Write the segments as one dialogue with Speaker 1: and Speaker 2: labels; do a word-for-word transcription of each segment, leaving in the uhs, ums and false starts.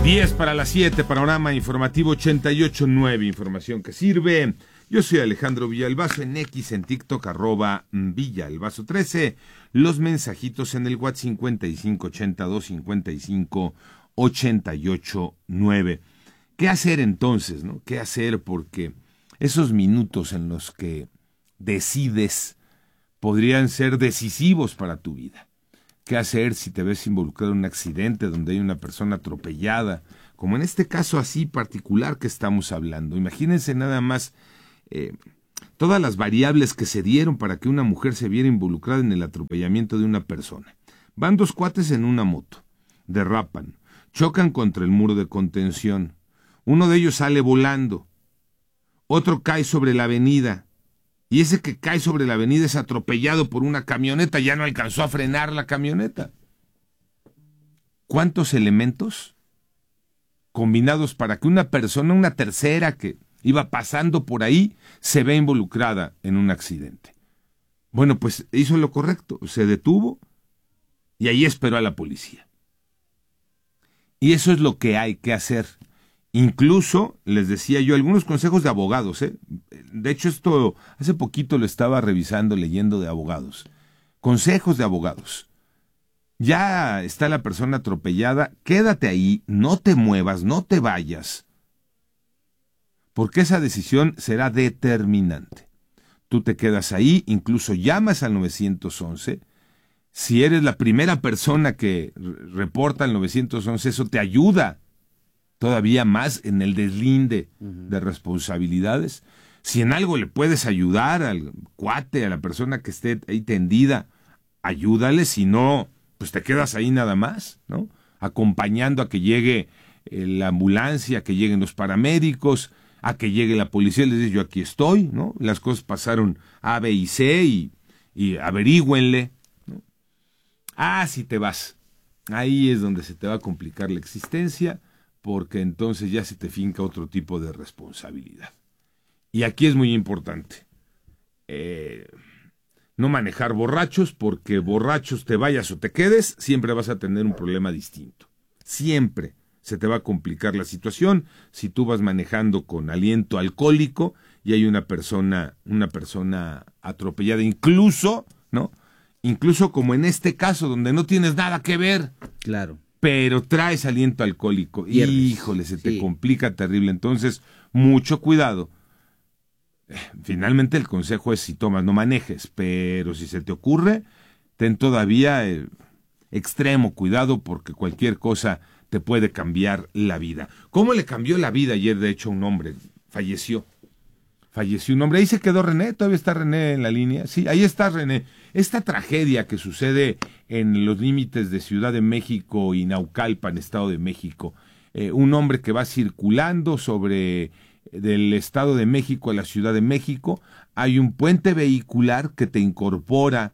Speaker 1: diez para las siete, panorama informativo ochenta y ocho punto nueve, información que sirve. Yo soy Alejandro Villalbazo, en X, en TikTok, arroba Villalbazo trece. Los mensajitos en el WhatsApp cincuenta y cinco ochenta y dos cincuenta y cinco ochenta y ocho nueve. ¿Qué hacer entonces, no? ¿Qué hacer? Porque esos minutos en los que decides podrían ser decisivos para tu vida. ¿Qué hacer si te ves involucrado en un accidente donde hay una persona atropellada? Como en este caso así particular que estamos hablando. Imagínense nada más eh, todas las variables que se dieron para que una mujer se viera involucrada en el atropellamiento de una persona. Van dos cuates en una moto, derrapan, chocan contra el muro de contención. Uno de ellos sale volando, otro cae sobre la avenida. Y ese que cae sobre la avenida es atropellado por una camioneta, ya no alcanzó a frenar la camioneta. ¿Cuántos elementos combinados para que una persona, una tercera que iba pasando por ahí, se vea involucrada en un accidente? Bueno, pues hizo lo correcto, se detuvo y ahí esperó a la policía. Y eso es lo que hay que hacer. Incluso, les decía yo, algunos consejos de abogados, ¿eh? De hecho, esto hace poquito lo estaba revisando, leyendo de abogados. Consejos de abogados. Ya está la persona atropellada, quédate ahí, no te muevas, no te vayas, porque esa decisión será determinante. Tú te quedas ahí, incluso llamas al nueve once. Si eres la primera persona que reporta al nueve once, eso te ayuda todavía más en el deslinde uh-huh. de responsabilidades. Si en algo le puedes ayudar al cuate, a la persona que esté ahí tendida, ayúdale. Si no, pues te quedas ahí nada más, ¿no? Acompañando a que llegue eh, la ambulancia, a que lleguen los paramédicos, a que llegue la policía, les dice yo aquí estoy, ¿no? Las cosas pasaron A, B y C y, y averígüenle, ¿no? Ah, si te vas. Ahí es donde se te va a complicar la existencia, porque entonces ya se te finca otro tipo de responsabilidad. Y aquí es muy importante eh, no manejar borrachos, porque borrachos te vayas o te quedes, siempre vas a tener un problema distinto. Siempre se te va a complicar la situación si tú vas manejando con aliento alcohólico y hay una persona, una persona atropellada, incluso, ¿no? Incluso como en este caso, donde no tienes nada que ver.
Speaker 2: Claro.
Speaker 1: Pero traes aliento alcohólico. Pierdes. Híjole, se te sí. complica terrible. Entonces, mucho cuidado. Finalmente el consejo es: si tomas, no manejes, pero si se te ocurre, ten todavía eh, extremo cuidado, porque cualquier cosa te puede cambiar la vida. ¿Cómo le cambió la vida ayer, de hecho, a un hombre? Falleció. Falleció un hombre. Ahí se quedó René. ¿Todavía está René en la línea? Sí, ahí está René. Esta tragedia que sucede en los límites de Ciudad de México y Naucalpan, Estado de México. Eh, un hombre que va circulando sobre del Estado de México a la Ciudad de México. Hay un puente vehicular que te incorpora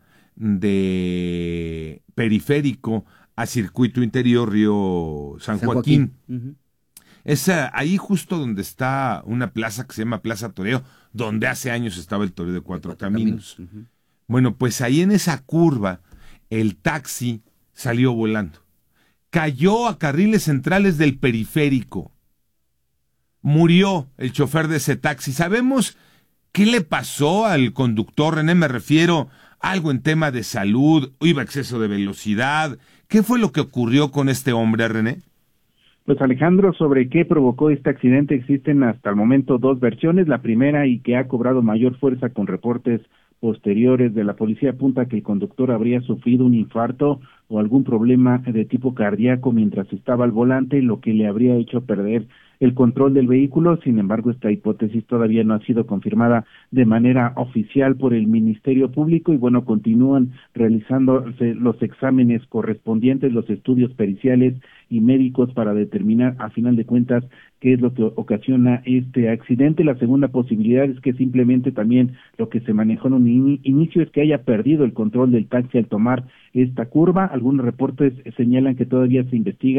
Speaker 1: de periférico a circuito interior Río San, San Joaquín. Joaquín. Uh-huh. Es ahí justo donde está una plaza que se llama Plaza Toreo, donde hace años estaba el Toreo de Cuatro, de cuatro Caminos. caminos. Uh-huh. Bueno, pues ahí en esa curva, el taxi salió volando. Cayó a carriles centrales del periférico. Murió el chofer de ese taxi. ¿Sabemos qué le pasó al conductor, René? Me refiero a algo en tema de salud, iba a exceso de velocidad. ¿Qué fue lo que ocurrió con este hombre, René?
Speaker 3: Pues Alejandro, sobre qué provocó este accidente existen hasta el momento dos versiones. La primera, y que ha cobrado mayor fuerza con reportes posteriores de la policía, apunta que el conductor habría sufrido un infarto o algún problema de tipo cardíaco mientras estaba al volante, lo que le habría hecho perder el control del vehículo. Sin embargo, esta hipótesis todavía no ha sido confirmada de manera oficial por el Ministerio Público y bueno, continúan realizándose los exámenes correspondientes, los estudios periciales y médicos para determinar a final de cuentas qué es lo que ocasiona este accidente. La segunda posibilidad es que simplemente también lo que se manejó en un in- inicio es que haya perdido el control del taxi al tomar esta curva. Algunos reportes señalan que todavía se investiga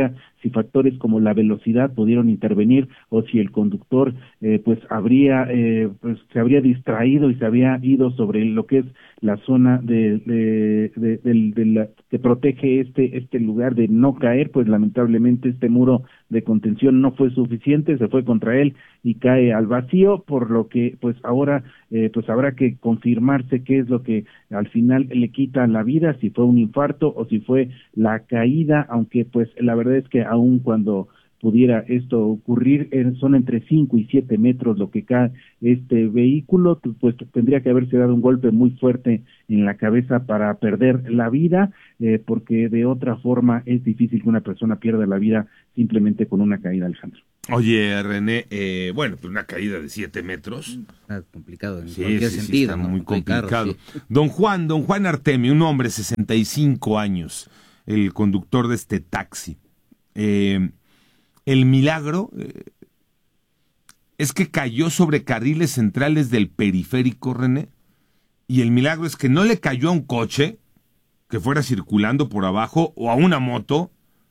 Speaker 3: si factores como la velocidad pudieron intervenir o si el conductor eh, pues habría eh, pues se habría distraído y se había ido sobre lo que es la zona de, de, de, de, de la que protege este este lugar de no caer. Pues lamentablemente este muro de contención no fue suficiente, se fue contra él y cae al vacío, por lo que pues ahora eh, pues habrá que confirmarse qué es lo que al final le quita la vida, si fue un infarto o si fue la caída, aunque pues la verdad es que aun cuando pudiera esto ocurrir, son entre cinco y siete metros lo que cae este vehículo, pues tendría que haberse dado un golpe muy fuerte en la cabeza para perder la vida, eh, porque de otra forma es difícil que una persona pierda la vida simplemente con una caída, Alejandro.
Speaker 1: Oye, René, eh, bueno, pues una caída de siete metros.
Speaker 2: Está complicado en
Speaker 1: sí,
Speaker 2: cualquier
Speaker 1: sí,
Speaker 2: sentido.
Speaker 1: Sí, está
Speaker 2: ¿no?
Speaker 1: muy complicado.
Speaker 2: Carro, sí.
Speaker 1: Don Juan, don Juan Artemio, un hombre, sesenta y cinco años, el conductor de este taxi. Eh, el milagro eh, es que cayó sobre carriles centrales del periférico, René, y el milagro es que no le cayó a un coche que fuera circulando por abajo o a una moto.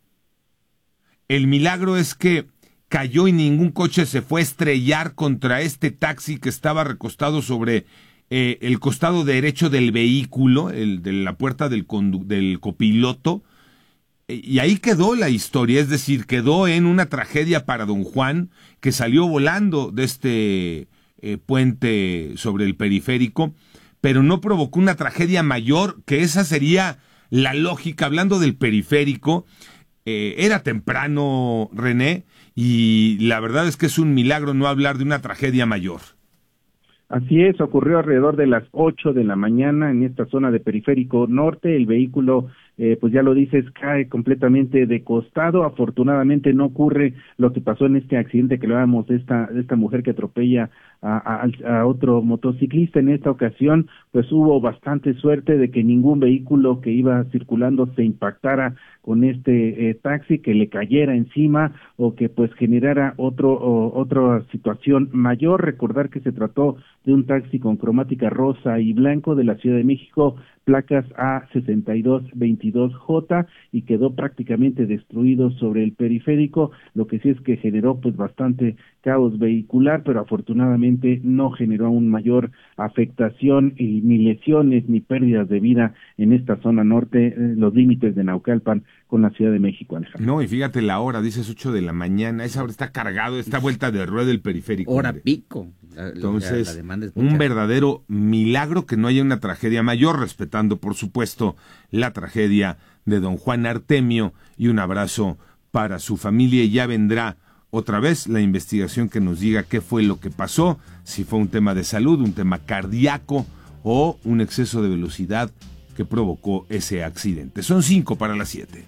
Speaker 1: El milagro es que cayó y ningún coche se fue a estrellar contra este taxi que estaba recostado sobre eh, el costado derecho del vehículo, el de la puerta del, condu- del copiloto, eh, y ahí quedó la historia, es decir, quedó en una tragedia para don Juan, que salió volando de este eh, puente sobre el periférico, pero no provocó una tragedia mayor, que esa sería la lógica, hablando del periférico. Eh, era temprano, René, y la verdad es que es un milagro no hablar de una tragedia mayor.
Speaker 3: Así es, ocurrió alrededor de las ocho de la mañana en esta zona de Periférico Norte. El vehículo, eh, pues ya lo dices, cae completamente de costado. Afortunadamente no ocurre lo que pasó en este accidente que hablábamos de esta, de esta mujer que atropella a, a, a otro motociclista. En esta ocasión, pues hubo bastante suerte de que ningún vehículo que iba circulando se impactara con este eh, taxi, que le cayera encima o que pues generara otro o, otra situación mayor. Recordar que se trató de un taxi con cromática rosa y blanco de la Ciudad de México, placas A sesenta y dos veintidós J, y quedó prácticamente destruido sobre el periférico. Lo que sí es que generó pues bastante caos vehicular, pero afortunadamente no generó aún mayor afectación y ni lesiones ni pérdidas de vida en esta zona norte, eh, los límites de Naucalpan con la Ciudad de México, Alejandro.
Speaker 1: No, y fíjate la hora, dices ocho de la mañana, esa hora está cargado, esta vuelta de rueda del periférico.
Speaker 2: Hora
Speaker 1: hombre.
Speaker 2: pico. La,
Speaker 1: Entonces,
Speaker 2: la, la demanda es
Speaker 1: un verdadero milagro que no haya una tragedia mayor, respetando, por supuesto, la tragedia de don Juan Artemio, y un abrazo para su familia. Y ya vendrá otra vez la investigación que nos diga qué fue lo que pasó, si fue un tema de salud, un tema cardíaco o un exceso de velocidad que provocó ese accidente. Son cinco para las siete.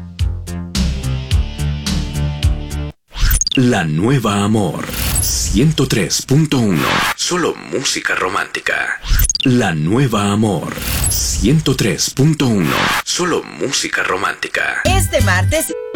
Speaker 4: La Nueva Amor ciento tres punto uno. Solo música romántica. La Nueva Amor ciento tres punto uno. Solo música romántica.
Speaker 5: Este martes